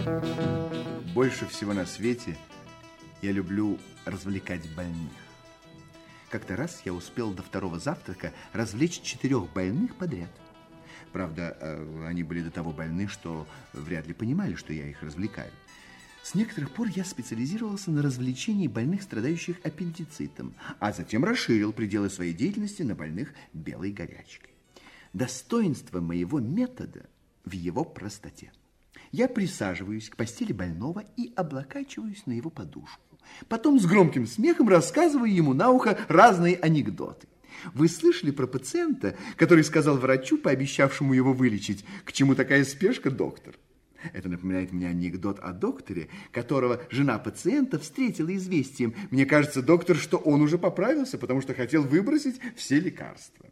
Больше всего на свете я люблю развлекать больных. Как-то раз я успел до второго завтрака развлечь 4 больных подряд. Правда, они были до того больны, что вряд ли понимали, что я их развлекаю. С некоторых пор я специализировался на развлечении больных, страдающих аппендицитом, а затем расширил пределы своей деятельности на больных белой горячкой. Достоинство моего метода в его простоте. Я присаживаюсь к постели больного и облокачиваюсь на его подушку. Потом с громким смехом рассказываю ему на ухо разные анекдоты. Вы слышали про пациента, который сказал врачу, пообещавшему его вылечить, к чему такая спешка, доктор? Это напоминает мне анекдот о докторе, которого жена пациента встретила известием. Мне кажется, доктор, что он уже поправился, потому что хотел выбросить все лекарства.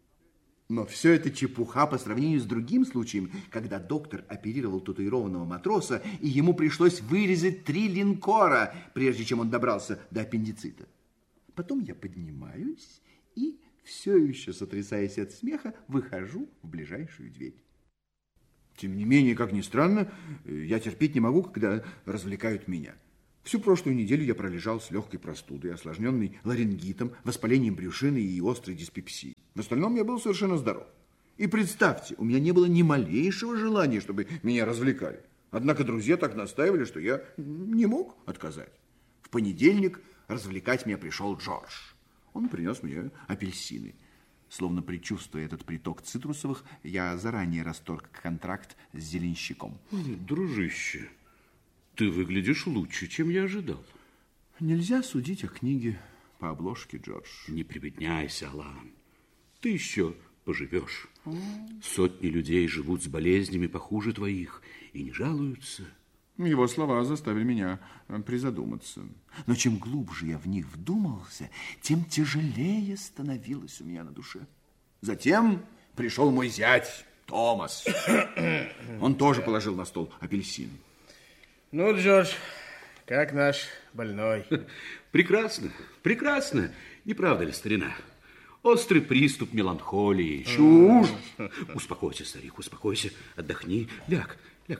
Но все это чепуха по сравнению с другим случаем, когда доктор оперировал татуированного матроса, и ему пришлось вырезать 3 линкора, прежде чем он добрался до аппендицита. Потом я поднимаюсь и, все еще сотрясаясь от смеха, выхожу в ближайшую дверь. Тем не менее, как ни странно, я терпеть не могу, когда развлекают меня. Всю прошлую неделю я пролежал с легкой простудой, осложненной ларингитом, воспалением брюшины и острой диспепсией. В остальном я был совершенно здоров. И представьте, у меня не было ни малейшего желания, чтобы меня развлекали. Однако друзья так настаивали, что я не мог отказать. В понедельник развлекать меня пришел Джордж. Он принес мне апельсины. Словно предчувствуя этот приток цитрусовых, я заранее расторг контракт с зеленщиком. Дружище, ты выглядишь лучше, чем я ожидал. Нельзя судить о книге по обложке, Джордж. Не прибедняйся, Алан. Ты еще поживешь. Сотни людей живут с болезнями похуже твоих и не жалуются. Его слова заставили меня призадуматься. Но чем глубже я в них вдумался, тем тяжелее становилось у меня на душе. Затем пришел мой зять, Томас. Он тоже положил на стол апельсины. Ну, Джордж, как наш больной? Прекрасно, прекрасно. Не правда ли, старина? Острый приступ меланхолии. Чушь! Успокойся, старик, успокойся, отдохни. Ляг.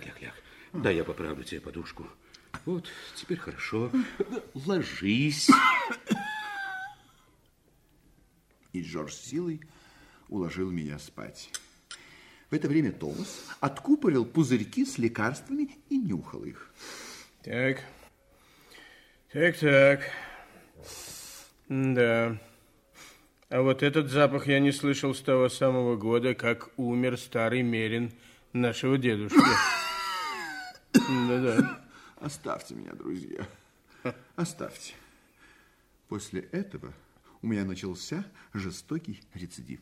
Да, я поправлю тебе подушку. Вот, теперь хорошо. Ложись. И Джордж с силой уложил меня спать. В это время Томас откупорил пузырьки с лекарствами и нюхал их. Так. Да. А вот этот запах я не слышал с того самого года, как умер старый мерин нашего дедушки. Да. Оставьте меня, друзья. Оставьте. После этого у меня начался жестокий рецидив.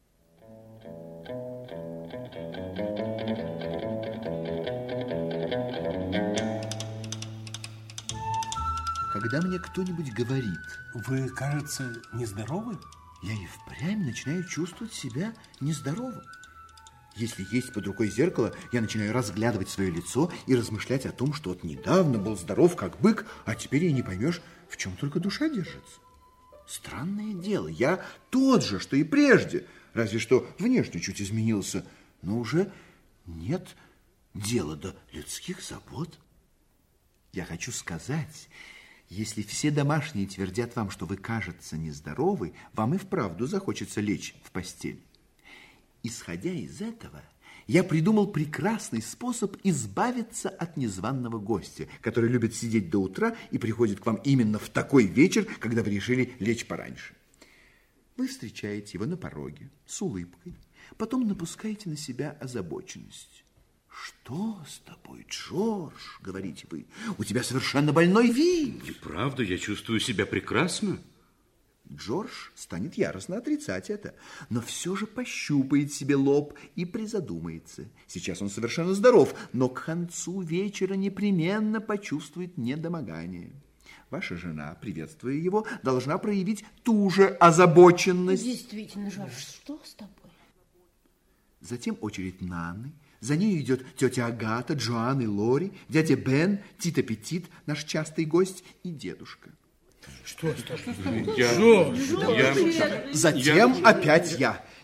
Когда мне кто-нибудь говорит: вы, кажется, нездоровы? Я и впрямь начинаю чувствовать себя нездоровым. Если есть под рукой зеркало, я начинаю разглядывать свое лицо и размышлять о том, что вот недавно был здоров, как бык, а теперь и не поймешь, в чем только душа держится. Странное дело, я тот же, что и прежде, разве что внешне чуть изменился, но уже нет дела до людских забот. Я хочу сказать, если все домашние твердят вам, что вы, кажется, нездоровы, вам и вправду захочется лечь в постель. Исходя из этого, я придумал прекрасный способ избавиться от незваного гостя, который любит сидеть до утра и приходит к вам именно в такой вечер, когда вы решили лечь пораньше. Вы встречаете его на пороге с улыбкой, потом напускаете на себя озабоченность. «Что с тобой, Джордж?» — говорите вы. «У тебя совершенно больной вид». Неправда, я чувствую себя прекрасно. Джордж станет яростно отрицать это, но все же пощупает себе лоб и призадумается. Сейчас он совершенно здоров, но к концу вечера непременно почувствует недомогание. Ваша жена, приветствуя его, должна проявить ту же озабоченность. Действительно, Джордж, что с тобой? Затем очередь Нанны. За ней идет тетя Агата, Джоан и Лори, дядя Бен, Тит Аппетит, наш частый гость, и дедушка. Что с тобой? Затем опять я.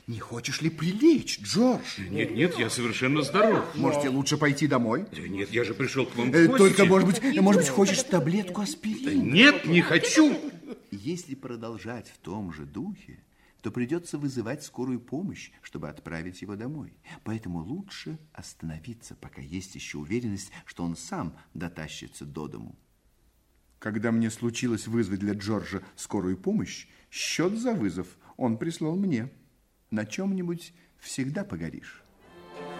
Не хочешь ли прилечь, Джордж? Нет, нет, я совершенно здоров. Может, тебе лучше пойти домой? Нет, я же пришел к вам в гости. Только, может быть, хочешь таблетку аспирина? Нет, не хочу. Если продолжать в том же духе, то придется вызывать скорую помощь, чтобы отправить его домой. Поэтому лучше остановиться, пока есть еще уверенность, что он сам дотащится до дому. Когда мне случилось вызвать для Джорджа скорую помощь, счет за вызов он прислал мне. На чем-нибудь всегда погоришь.